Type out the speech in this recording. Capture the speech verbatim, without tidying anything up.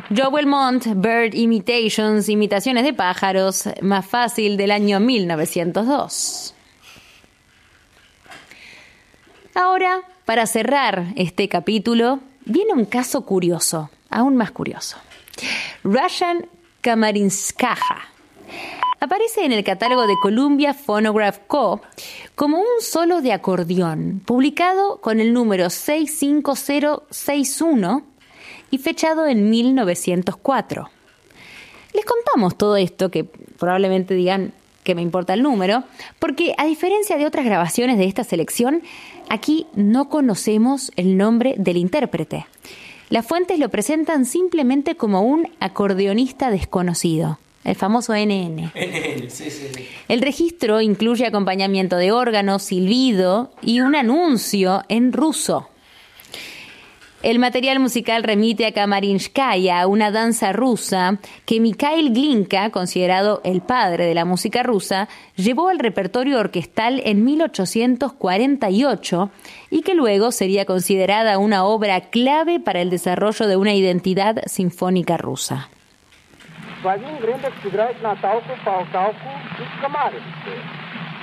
Joel Mont, Bird Imitations, Imitaciones de pájaros, más fácil, del año mil novecientos dos. Ahora, para cerrar este capítulo, viene un caso curioso, aún más curioso. Russian Kamarinskaya aparece en el catálogo de Columbia Phonograph Co. como un solo de acordeón, publicado con el número seis cinco cero seis uno y fechado en mil novecientos cuatro. Les contamos todo esto, que probablemente digan que me importa el número, porque a diferencia de otras grabaciones de esta selección, aquí no conocemos el nombre del intérprete. Las fuentes lo presentan simplemente como un acordeonista desconocido. El famoso N N. N N, sí, sí, sí. El registro incluye acompañamiento de órgano, silbido y un anuncio en ruso. El material musical remite a Kamarinskaya, una danza rusa que Mikhail Glinka, considerado el padre de la música rusa, llevó al repertorio orquestal en mil ochocientos cuarenta y ocho y que luego sería considerada una obra clave para el desarrollo de una identidad sinfónica rusa. Владимир Гренберг играет Наталку, Полтавку и Комаринскую.